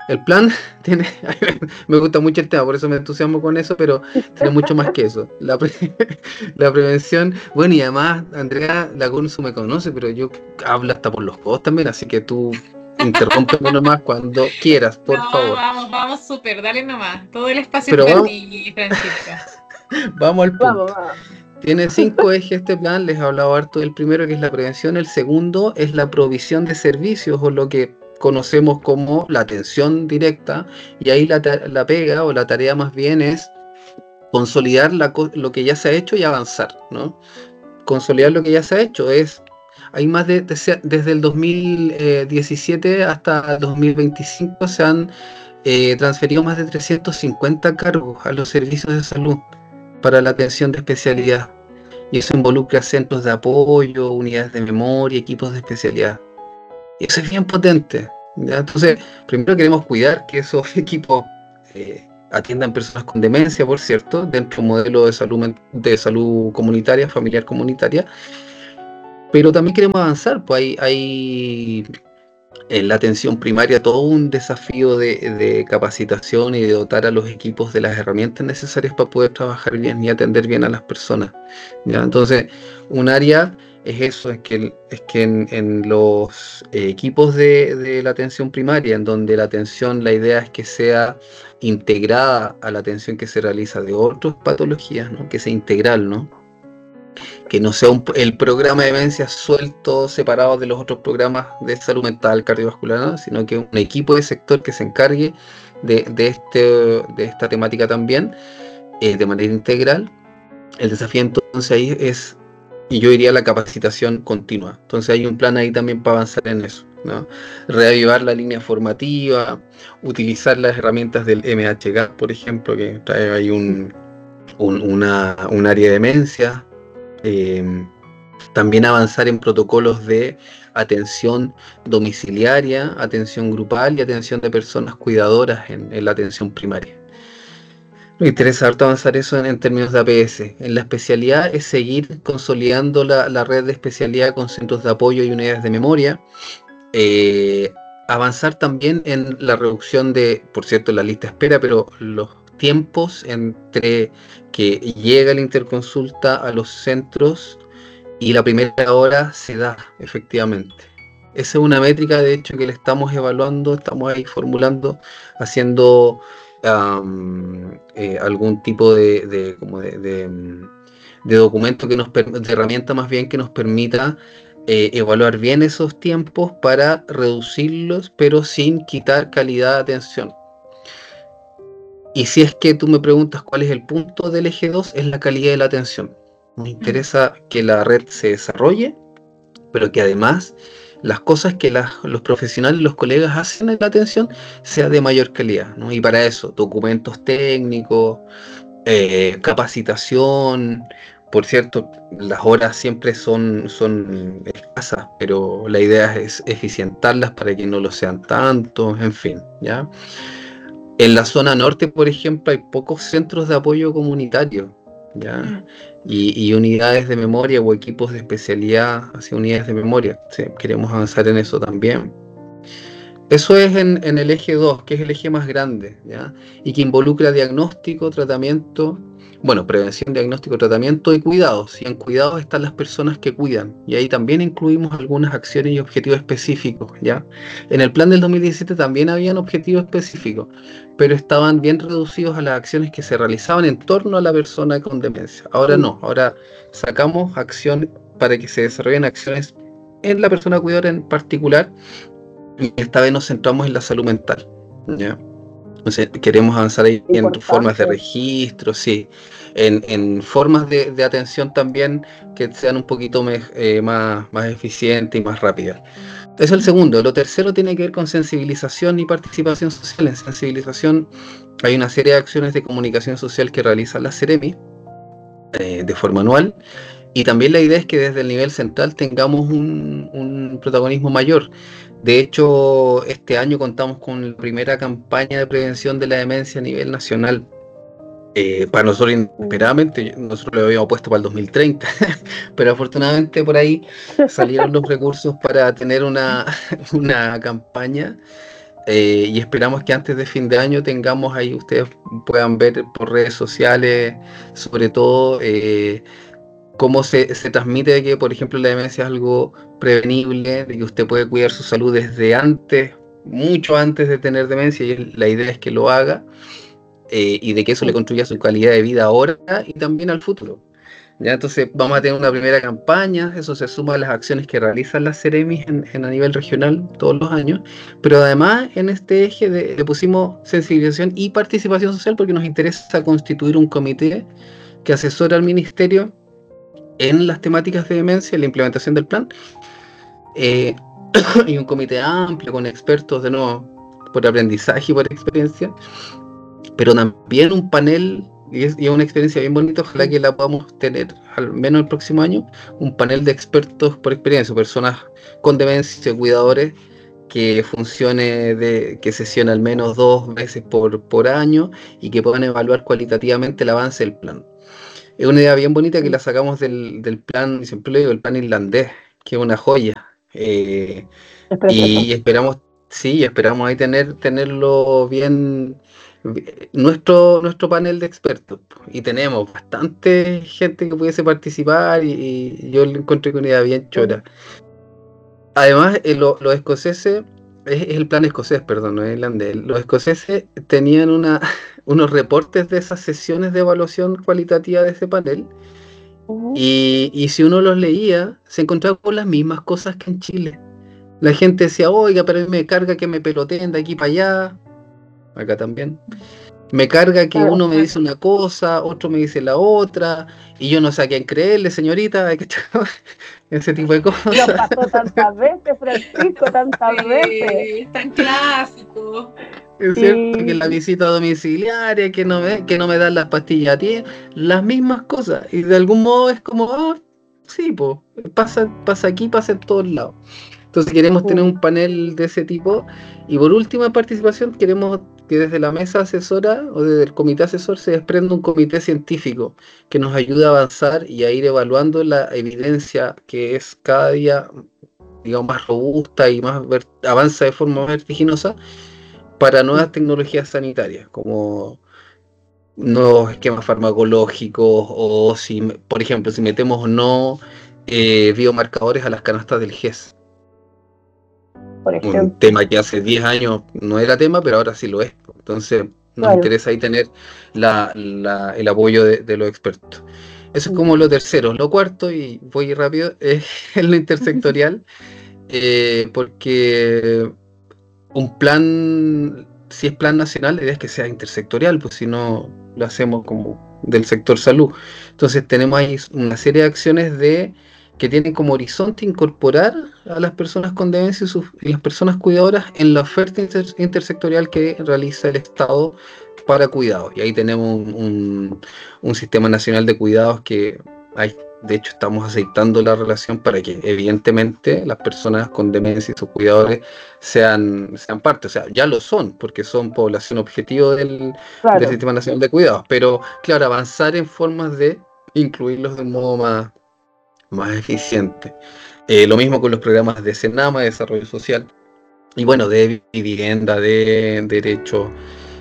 el plan tiene, me gusta mucho el tema, por eso me entusiasmo con eso, pero tiene mucho más que eso. La, pre, la prevención, bueno, y además, Andrea Lagunzo me conoce, pero yo hablo hasta por los codos también, así que tú interrúmpeme nomás cuando quieras, por no, favor. Vamos, vamos súper, dale nomás. Todo el espacio pero para vamos, ti, Francisca. Vamos al punto. Vamos, vamos. Tiene cinco ejes este plan, les he hablado harto del primero, que es la prevención. El segundo es la provisión de servicios, o lo que conocemos como la atención directa, y ahí la, la pega o la tarea más bien es consolidar la, lo que ya se ha hecho y avanzar, ¿no? Consolidar lo que ya se ha hecho es, hay más de, de desde el dos mil diecisiete hasta el dos mil veinticinco se han eh, transferido más de trescientos cincuenta cargos a los servicios de salud para la atención de especialidad, y eso involucra centros de apoyo, unidades de memoria, equipos de especialidad. Y eso es bien potente, ¿ya? Entonces, primero queremos cuidar que esos equipos eh, atiendan personas con demencia, por cierto, dentro de un modelo de salud, de salud comunitaria, familiar comunitaria, pero también queremos avanzar, pues hay, hay en la atención primaria todo un desafío de, de capacitación y de dotar a los equipos de las herramientas necesarias para poder trabajar bien y atender bien a las personas, ¿ya? Entonces, un área es eso, es que, es que en, en los eh, equipos de, de la atención primaria, en donde la atención, la idea es que sea integrada a la atención que se realiza de otras patologías, ¿no? Que sea integral, ¿no? Que no sea un, el programa de demencia suelto, separado de los otros programas de salud mental, cardiovascular, ¿no? Sino que un equipo de sector que se encargue de, de, este, de esta temática también, eh, de manera integral. El desafío entonces ahí es, y yo diría, la capacitación continua. Entonces hay un plan ahí también para avanzar en eso, ¿no? Reavivar la línea formativa, utilizar las herramientas del M H G A P, por ejemplo, que trae ahí un, un, una, un área de demencia. Eh, también avanzar en protocolos de atención domiciliaria, atención grupal y atención de personas cuidadoras en, en la atención primaria. Me interesa harto avanzar eso en, en términos de A P S. En la especialidad es seguir consolidando la, la red de especialidad con centros de apoyo y unidades de memoria. Eh, avanzar también en la reducción de, por cierto, la lista de espera, pero los tiempos entre que llega la interconsulta a los centros y la primera hora se da efectivamente. Esa es una métrica, de hecho, que le estamos evaluando, estamos ahí formulando, haciendo um, eh, algún tipo de, de, como de, de, de documento, que nos de herramienta más bien, que nos permita eh, evaluar bien esos tiempos para reducirlos, pero sin quitar calidad de atención. Y si es que tú me preguntas cuál es el punto del eje dos, es la calidad de la atención. Nos interesa que la red se desarrolle, pero que además las cosas que las, los profesionales, los colegas hacen en la atención sea de mayor calidad, ¿no? Y para eso, documentos técnicos, eh, capacitación. Por cierto, las horas siempre son, son escasas, pero la idea es eficientarlas para que no lo sean tantos, en fin, ¿ya? En la zona norte, por ejemplo, hay pocos centros de apoyo comunitario, ¿ya? Mm. Y, y unidades de memoria o equipos de especialidad hacia unidades de memoria. Sí, queremos avanzar en eso también. Eso es en, en el eje dos, que es el eje más grande, ¿ya? Y que involucra diagnóstico, tratamiento, bueno, prevención, diagnóstico, tratamiento y cuidados. Y en cuidados están las personas que cuidan. Y ahí también incluimos algunas acciones y objetivos específicos, ¿ya? En el plan del dos mil diecisiete también habían objetivos específicos, pero estaban bien reducidos a las acciones que se realizaban en torno a la persona con demencia. Ahora no, ahora sacamos acciones para que se desarrollen acciones en la persona cuidadora en particular, y esta vez nos centramos en la salud mental, ¿ya? Entonces queremos avanzar ahí en formas de registro, sí, en, en formas de, de atención también que sean un poquito me, eh, más, más eficientes y más rápidas. Eso es el segundo. Lo tercero tiene que ver con sensibilización y participación social. En sensibilización hay una serie de acciones de comunicación social que realiza la Ceremi eh, de forma anual, y también la idea es que desde el nivel central tengamos un, un protagonismo mayor. De hecho, este año contamos con la primera campaña de prevención de la demencia a nivel nacional. Eh, para nosotros, inesperadamente, nosotros lo habíamos puesto para el dos mil treinta, pero afortunadamente por ahí salieron los recursos para tener una, una campaña eh, y esperamos que antes de fin de año tengamos ahí, ustedes puedan ver por redes sociales, sobre todo eh, cómo se, se transmite de que, por ejemplo, la demencia es algo prevenible, de que usted puede cuidar su salud desde antes, mucho antes de tener demencia, y la idea es que lo haga, eh, y de que eso le construya su calidad de vida ahora y también al futuro. Ya, entonces vamos a tener una primera campaña, eso se suma a las acciones que realizan las Ceremis en, en a nivel regional todos los años, pero además en este eje de, le pusimos sensibilización y participación social porque nos interesa constituir un comité que asesora al ministerio en las temáticas de demencia y la implementación del plan, eh, y un comité amplio con expertos de nuevo por aprendizaje y por experiencia, pero también un panel. Y es, y es una experiencia bien bonita, ojalá que la podamos tener al menos el próximo año, un panel de expertos por experiencia, personas con demencia, cuidadores, que funcione, de, que sesione al menos dos veces por, por año y que puedan evaluar cualitativamente el avance del plan. Es una idea bien bonita que la sacamos del, del plan, siempre lo digo, el plan irlandés, que es una joya. Eh, y esperamos, sí, esperamos ahí tener, tenerlo bien... Nuestro, nuestro panel de expertos, y tenemos bastante gente que pudiese participar, y, y yo le encontré con una idea bien chora. Además, eh, lo, los escoceses, es, es el plan escocés, perdón, no es irlandés, los escoceses tenían una, unos reportes de esas sesiones de evaluación cualitativa de ese panel, uh-huh. y, y si uno los leía, se encontraba con las mismas cosas que en Chile. La gente decía, oiga, pero a mí me carga que me peloteen de aquí para allá. Acá también. Me carga que uno me dice una cosa, otro me dice la otra, y yo no sé a quién creerle, señorita, ese tipo de cosas. Lo pasó tantas veces, Francisco, tantas sí, veces. Tan clásico. Es sí. cierto que la visita domiciliaria, que no me, que no me dan las pastillas a ti, las mismas cosas, y de algún modo es como, ah, sí, pues, pasa, pasa aquí, pasa en todos lados. Entonces queremos tener un panel de ese tipo, y por última participación queremos que desde la mesa asesora o desde el comité asesor se desprenda un comité científico que nos ayude a avanzar y a ir evaluando la evidencia que es cada día, digamos, más robusta y más ver, avanza de forma vertiginosa para nuevas tecnologías sanitarias, como nuevos esquemas farmacológicos, o si, por ejemplo, si metemos o no eh, biomarcadores a las canastas del G E S. Por ejemplo. Un tema que hace diez años no era tema, pero ahora sí lo es. Entonces nos claro. interesa ahí tener la, la, el apoyo de, de los expertos. Eso es como lo tercero. Lo cuarto, y voy rápido, es lo intersectorial, eh, porque un plan, si es plan nacional, la idea es que sea intersectorial, pues si no lo hacemos como del sector salud. Entonces tenemos ahí una serie de acciones de que tienen como horizonte incorporar a las personas con demencia y, sus, y las personas cuidadoras en la oferta inter, intersectorial que realiza el Estado para cuidados. Y ahí tenemos un, un, un sistema nacional de cuidados que hay, de hecho estamos aceitando la relación para que evidentemente las personas con demencia y sus cuidadores sean, sean parte, o sea, ya lo son, porque son población objetivo del, claro. del sistema nacional de cuidados, pero claro, avanzar en formas de incluirlos de un modo más más eficiente. Eh, lo mismo con los programas de SENAMA, de desarrollo social, y bueno, de vivienda, de derecho,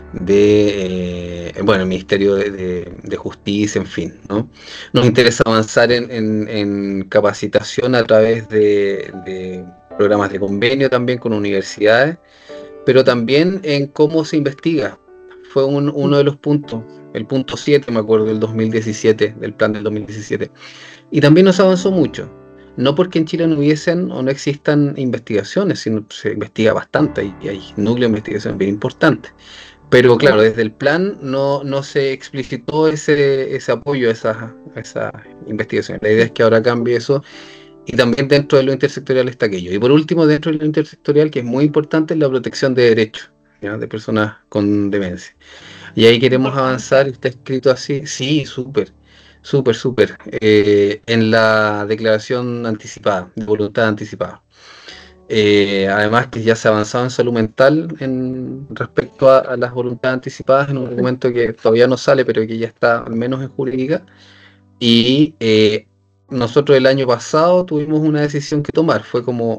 de, eh, bueno, el Ministerio de, de, de Justicia, en fin, ¿no? Nos interesa avanzar en, en, en capacitación a través de, de programas de convenio también con universidades, pero también en cómo se investiga. Fue un, uno de los puntos, el punto siete, me acuerdo, del dos mil diecisiete, del plan del dos mil diecisiete. Y también nos avanzó mucho, no porque en Chile no hubiesen o no existan investigaciones, sino se investiga bastante y hay núcleos de investigación bien importantes. Pero claro, desde el plan no, no se explicitó ese, ese apoyo a esa, a esa investigación. La idea es que ahora cambie eso, y también dentro de lo intersectorial está aquello. Y por último, dentro de lo intersectorial, que es muy importante, es la protección de derechos, ¿ya?, de personas con demencia. Y ahí queremos avanzar, está escrito así, sí, súper. Súper, súper. Eh, en la declaración anticipada, de voluntad anticipada. Eh, además que ya se ha avanzado en salud mental en respecto a, a las voluntades anticipadas, en un documento que todavía no sale, pero que ya está al menos en jurídica. Y eh, nosotros el año pasado tuvimos una decisión que tomar. Fue como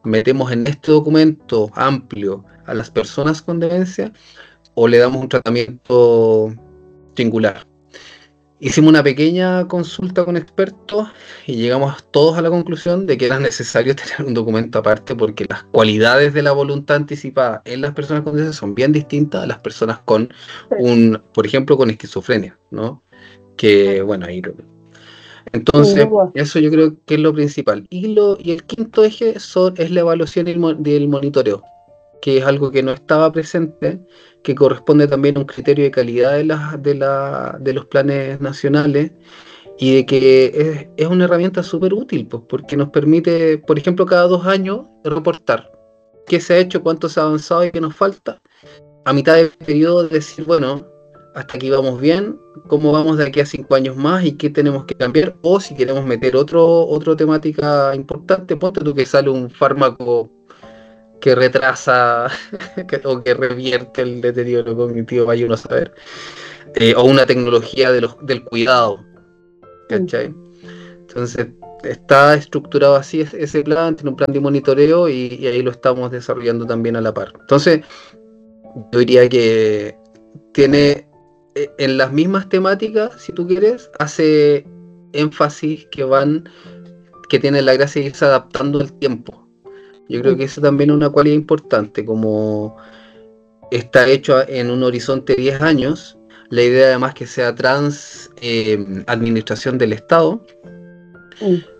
metemos en este documento amplio a las personas con demencia o le damos un tratamiento singular. Hicimos una pequeña consulta con expertos y llegamos todos a la conclusión de que era necesario tener un documento aparte porque las cualidades de la voluntad anticipada en las personas con demencia son bien distintas a las personas con un, por ejemplo, con esquizofrenia, ¿no? Que, bueno, ahí lo... Entonces, eso yo creo que es lo principal. Y, lo, y el quinto eje son, es la evaluación y el, mo- del monitoreo, que es algo que no estaba presente, que corresponde también a un criterio de calidad de, las, de, la, de los planes nacionales y de que es, es una herramienta súper útil, pues, porque nos permite, por ejemplo, cada dos años reportar qué se ha hecho, cuánto se ha avanzado y qué nos falta. A mitad del periodo decir, bueno, hasta aquí vamos bien, cómo vamos de aquí a cinco años más y qué tenemos que cambiar, o si queremos meter otro, otra temática importante, ponte tú que sale un fármaco que retrasa que, o que revierte el deterioro cognitivo, vaya uno a saber, eh, o una tecnología de los, del cuidado, ¿cachai? Entonces está estructurado así ese plan, tiene un plan de monitoreo y, y ahí lo estamos desarrollando también a la par. Entonces yo diría que tiene en las mismas temáticas, si tú quieres, hace énfasis que van, que tienen la gracia de irse adaptando al tiempo. Yo creo que eso también es una cualidad importante, como está hecho en un horizonte de diez años, la idea además que sea trans eh, administración del Estado,